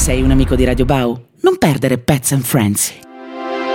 Sei un amico di Radio Bau? Non perdere Pets and Friends,